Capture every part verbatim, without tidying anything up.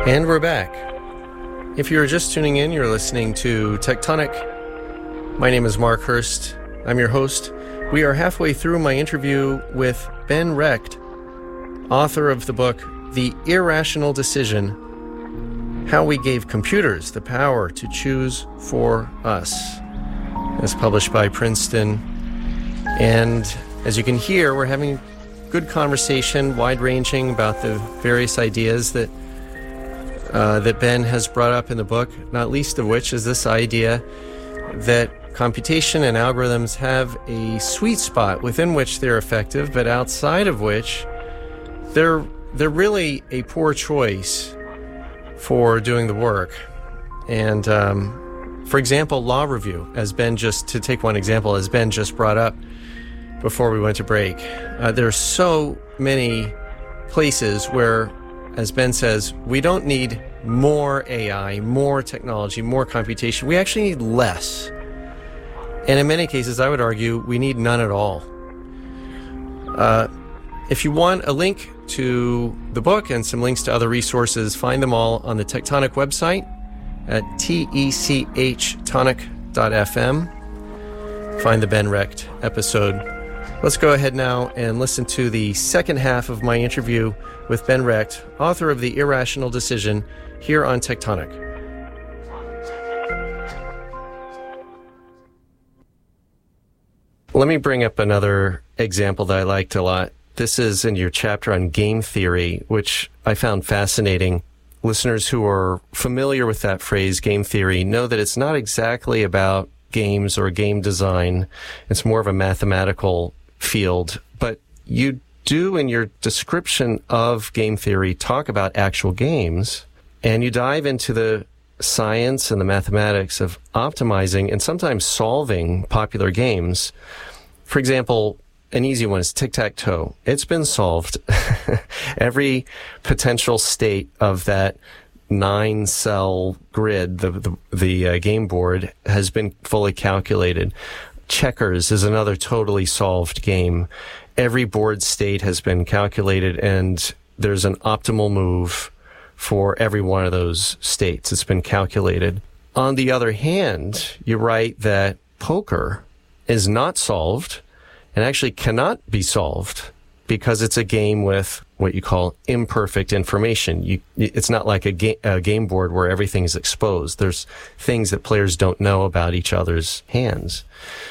And we're back. If you're just tuning in, you're listening to Tectonic. My name is Mark Hurst. I'm your host. We are halfway through my interview with Ben Recht, author of the book, The Irrational Decision, How We Gave Computers the Power to Choose for Us. It's published by Princeton. And as you can hear, we're having good conversation, wide-ranging, about the various ideas that uh, that Ben has brought up in the book, not least of which is this idea that computation and algorithms have a sweet spot within which they're effective, but outside of which they're they're really a poor choice for doing the work. And um, for example, law review, as Ben just to take one example, as Ben just brought up before we went to break, uh, there are so many places where, as Ben says, we don't need more A I, more technology, more computation. We actually need less. And in many cases, I would argue, we need none at all. Uh, if you want a link to the book and some links to other resources, find them all on the Tectonic website at tech tonic dot f m. Find the Ben Recht episode. Let's go ahead now and listen to the second half of my interview with Ben Recht, author of The Irrational Decision, here on Tectonic. Let me bring up another example that I liked a lot. This is in your chapter on game theory, which I found fascinating. Listeners who are familiar with that phrase, game theory, know that it's not exactly about games or game design. It's more of a mathematical field. But you do, in your description of game theory, talk about actual games, and you dive into the science and the mathematics of optimizing and sometimes solving popular games. For example, an easy one is tic-tac-toe. It's been solved. Every potential state of that nine-cell grid, the the, the uh, game board, has been fully calculated. Checkers is another totally solved game. Every board state has been calculated, and there's an optimal move for every one of those states. It's been calculated. On the other hand, you write that poker is not solved and actually cannot be solved because it's a game with what you call imperfect information. You, it's not like a, ga- a game board where everything is exposed. There's things that players don't know about each other's hands.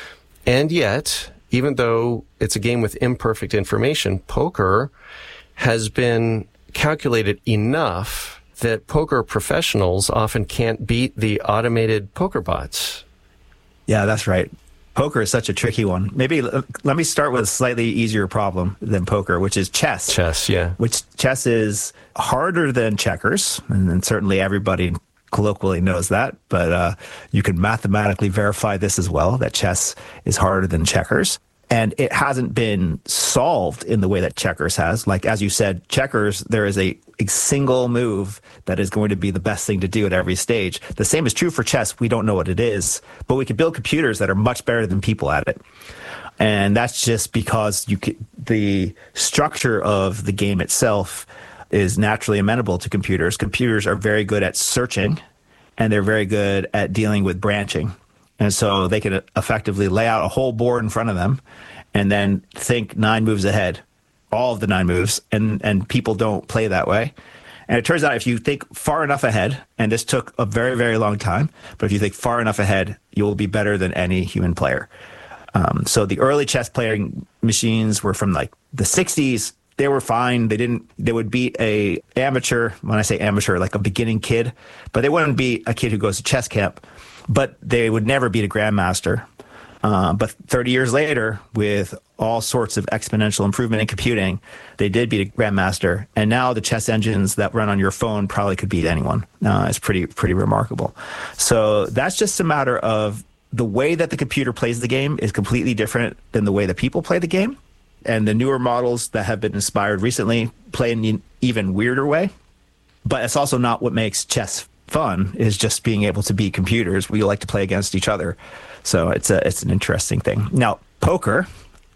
And yet, even though it's a game with imperfect information, poker has been calculated enough that poker professionals often can't beat the automated poker bots. Yeah, that's right. Poker is such a tricky one. Maybe let me start with a slightly easier problem than poker, which is chess. Chess, yeah. Which chess is harder than checkers, and, and certainly everybody colloquially knows that, but uh, you can mathematically verify this as well, that chess is harder than checkers. And it hasn't been solved in the way that checkers has. Like, as you said, checkers, there is a, a single move that is going to be the best thing to do at every stage. The same is true for chess. We don't know what it is, but we can build computers that are much better than people at it. And that's just because you can, the structure of the game itself is naturally amenable to computers. Computers are very good at searching, and they're very good at dealing with branching. And so they can effectively lay out a whole board in front of them and then think nine moves ahead, all of the nine moves, and, and people don't play that way. And it turns out if you think far enough ahead, and this took a very, very long time, but if you think far enough ahead, you'll be better than any human player. Um, so the early chess playing machines were from like the sixties. They were fine. They didn't, they would beat a amateur, when I say amateur, like a beginning kid, but they wouldn't beat a kid who goes to chess camp. But they would never beat a grandmaster. Uh, but thirty years later, with all sorts of exponential improvement in computing, they did beat a grandmaster. And now the chess engines that run on your phone probably could beat anyone. Uh, it's pretty, pretty remarkable. So that's just a matter of the way that the computer plays the game is completely different than the way that people play the game. And the newer models that have been inspired recently play in an even weirder way. But it's also not what makes chess fun, is just being able to beat computers. We like to play against each other. So it's a it's an interesting thing. Now, poker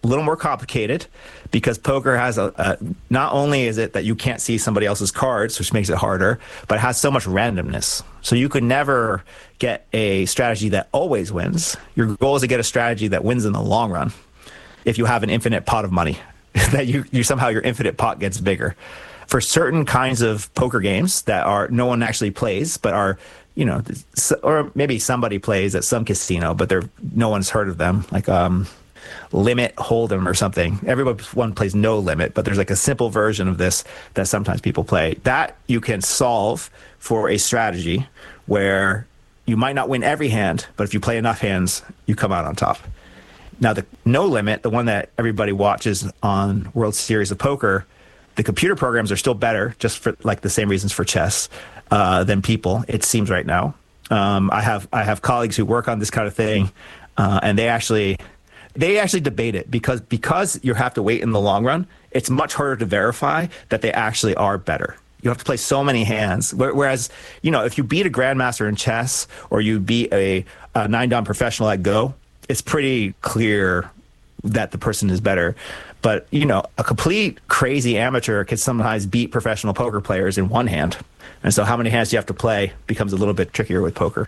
a little more complicated because poker has a, a not only is it that you can't see somebody else's cards, which makes it harder, but it has so much randomness. So you could never get a strategy that always wins. Your goal is to get a strategy that wins in the long run. If you have an infinite pot of money, that you, you somehow your infinite pot gets bigger. For certain kinds of poker games that are no one actually plays, but are, you know, or maybe somebody plays at some casino, but they're no one's heard of them, like um, Limit Hold'em or something. Everyone plays No Limit, but there's like a simple version of this that sometimes people play. That you can solve for a strategy where you might not win every hand, but if you play enough hands, you come out on top. Now, the No Limit, the one that everybody watches on World Series of Poker, the computer programs are still better, just for like the same reasons for chess, uh, than people, it seems right now. Um, I have I have colleagues who work on this kind of thing, uh, and they actually they actually debate it because because you have to wait in the long run. It's much harder to verify that they actually are better. You have to play so many hands. Whereas, you know, if you beat a grandmaster in chess or you beat a, a nine-dan professional at Go, it's pretty clear that the person is better. But, you know, a complete crazy amateur can sometimes beat professional poker players in one hand. And so how many hands do you have to play becomes a little bit trickier with poker.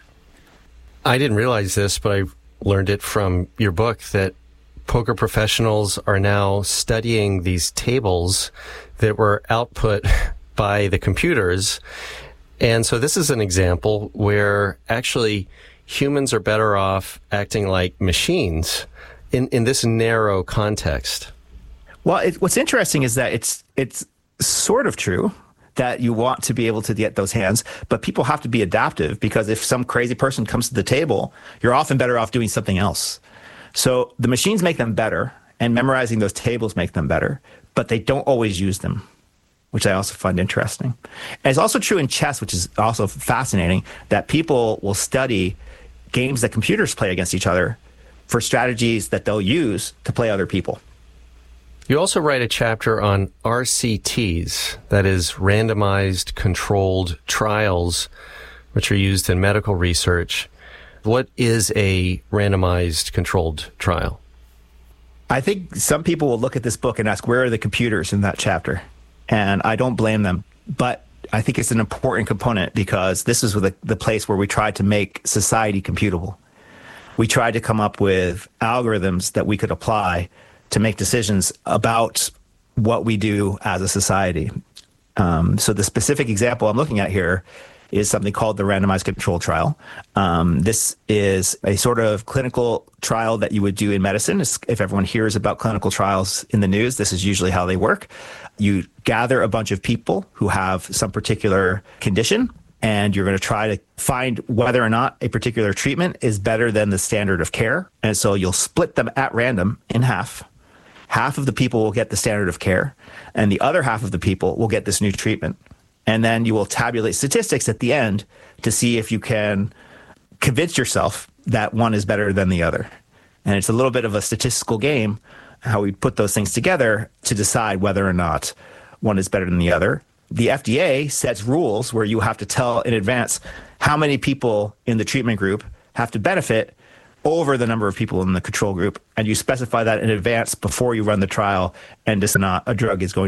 I didn't realize this, but I learned it from your book that poker professionals are now studying these tables that were output by the computers. And so this is an example where actually humans are better off acting like machines in, in this narrow context. Well, it, what's interesting is that it's it's sort of true that you want to be able to get those hands, but people have to be adaptive because if some crazy person comes to the table, you're often better off doing something else. So the machines make them better, and memorizing those tables make them better, but they don't always use them, which I also find interesting. And it's also true in chess, which is also fascinating, that people will study games that computers play against each other for strategies that they'll use to play other people. You also write a chapter on R C Ts, that is randomized controlled trials, which are used in medical research. What is a randomized controlled trial? I think some people will look at this book and ask, where are the computers in that chapter? And I don't blame them. But I think it's an important component because this is the, the place where we tried to make society computable. We tried to come up with algorithms that we could apply to make decisions about what we do as a society. Um, so the specific example I'm looking at here is something called the randomized control trial. Um, this is a sort of clinical trial that you would do in medicine. If everyone hears about clinical trials in the news, this is usually how they work. You gather a bunch of people who have some particular condition, and you're going to try to find whether or not a particular treatment is better than the standard of care. And so you'll split them at random in half. Half of the people will get the standard of care, and the other half of the people will get this new treatment. And then you will tabulate statistics at the end to see if you can convince yourself that one is better than the other. And it's a little bit of a statistical game, how we put those things together to decide whether or not one is better than the other. The F D A sets rules where you have to tell in advance how many people in the treatment group have to benefit over the number of people in the control group, and you specify that in advance before you run the trial, and just not a drug is going